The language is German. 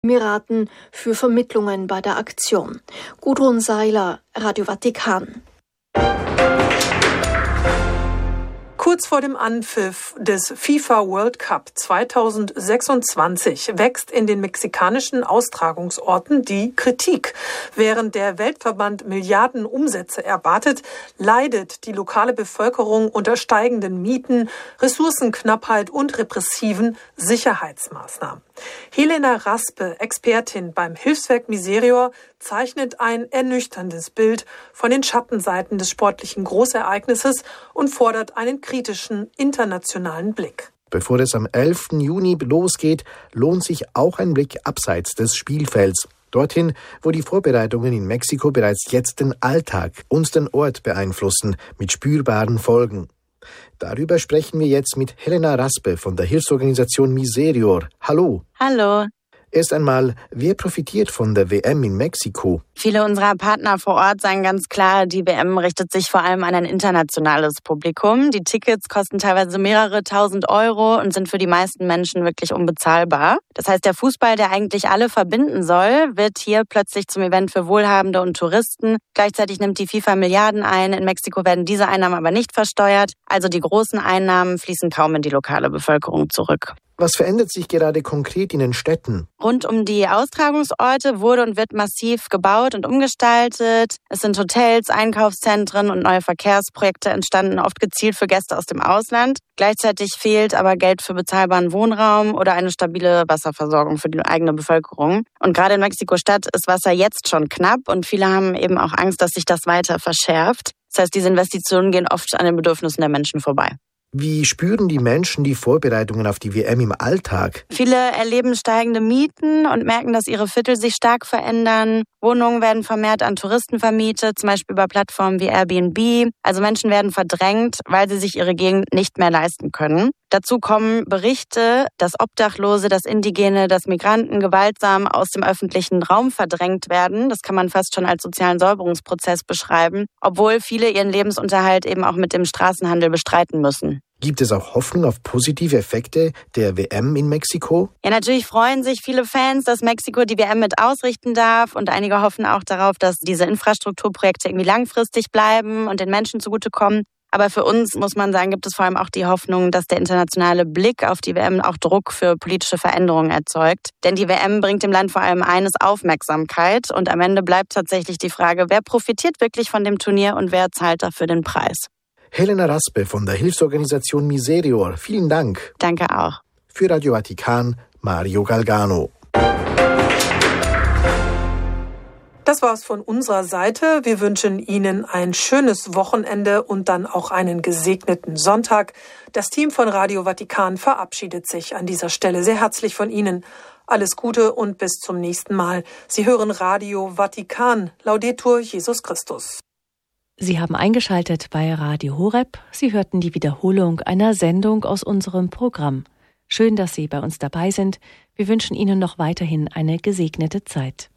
Emiraten für Vermittlungen bei der Aktion. Gudrun Seiler, Radio Vatikan. Kurz vor dem Anpfiff des FIFA World Cup 2026 wächst in den mexikanischen Austragungsorten die Kritik. Während der Weltverband Milliarden Umsätze erwartet, leidet die lokale Bevölkerung unter steigenden Mieten, Ressourcenknappheit und repressiven Sicherheitsmaßnahmen. Helena Raspe, Expertin beim Hilfswerk Miserior, zeichnet ein ernüchterndes Bild von den Schattenseiten des sportlichen Großereignisses und fordert einen kritischen internationalen Blick. Bevor es am 11. Juni losgeht, lohnt sich auch ein Blick abseits des Spielfelds. Dorthin, wo die Vorbereitungen in Mexiko bereits jetzt den Alltag und den Ort beeinflussen, mit spürbaren Folgen. Darüber sprechen wir jetzt mit Helena Raspe von der Hilfsorganisation Miserior. Hallo. Hallo. Erst einmal, wer profitiert von der WM in Mexiko? Viele unserer Partner vor Ort sagen ganz klar, die WM richtet sich vor allem an ein internationales Publikum. Die Tickets kosten teilweise mehrere tausend Euro und sind für die meisten Menschen wirklich unbezahlbar. Das heißt, der Fußball, der eigentlich alle verbinden soll, wird hier plötzlich zum Event für Wohlhabende und Touristen. Gleichzeitig nimmt die FIFA Milliarden ein. In Mexiko werden diese Einnahmen aber nicht versteuert. Also die großen Einnahmen fließen kaum in die lokale Bevölkerung zurück. Was verändert sich gerade konkret in den Städten? Rund um die Austragungsorte wurde und wird massiv gebaut und umgestaltet. Es sind Hotels, Einkaufszentren und neue Verkehrsprojekte entstanden, oft gezielt für Gäste aus dem Ausland. Gleichzeitig fehlt aber Geld für bezahlbaren Wohnraum oder eine stabile Wasserversorgung für die eigene Bevölkerung. Und gerade in Mexiko-Stadt ist Wasser jetzt schon knapp und viele haben eben auch Angst, dass sich das weiter verschärft. Das heißt, diese Investitionen gehen oft an den Bedürfnissen der Menschen vorbei. Wie spüren die Menschen die Vorbereitungen auf die WM im Alltag? Viele erleben steigende Mieten und merken, dass ihre Viertel sich stark verändern. Wohnungen werden vermehrt an Touristen vermietet, zum Beispiel über Plattformen wie Airbnb. Also Menschen werden verdrängt, weil sie sich ihre Gegend nicht mehr leisten können. Dazu kommen Berichte, dass Obdachlose, dass Indigene, dass Migranten gewaltsam aus dem öffentlichen Raum verdrängt werden. Das kann man fast schon als sozialen Säuberungsprozess beschreiben, obwohl viele ihren Lebensunterhalt eben auch mit dem Straßenhandel bestreiten müssen. Gibt es auch Hoffnung auf positive Effekte der WM in Mexiko? Ja, natürlich freuen sich viele Fans, dass Mexiko die WM mit ausrichten darf. Und einige hoffen auch darauf, dass diese Infrastrukturprojekte irgendwie langfristig bleiben und den Menschen zugutekommen. Aber für uns, muss man sagen, gibt es vor allem auch die Hoffnung, dass der internationale Blick auf die WM auch Druck für politische Veränderungen erzeugt. Denn die WM bringt dem Land vor allem eines: Aufmerksamkeit. Und am Ende bleibt tatsächlich die Frage, wer profitiert wirklich von dem Turnier und wer zahlt dafür den Preis. Helena Raspe von der Hilfsorganisation Miserior. Vielen Dank. Danke auch. Für Radio Vatikan, Mario Galgano. Das war's von unserer Seite. Wir wünschen Ihnen ein schönes Wochenende und dann auch einen gesegneten Sonntag. Das Team von Radio Vatikan verabschiedet sich an dieser Stelle sehr herzlich von Ihnen. Alles Gute und bis zum nächsten Mal. Sie hören Radio Vatikan. Laudetur Jesus Christus. Sie haben eingeschaltet bei Radio Horeb. Sie hörten die Wiederholung einer Sendung aus unserem Programm. Schön, dass Sie bei uns dabei sind. Wir wünschen Ihnen noch weiterhin eine gesegnete Zeit.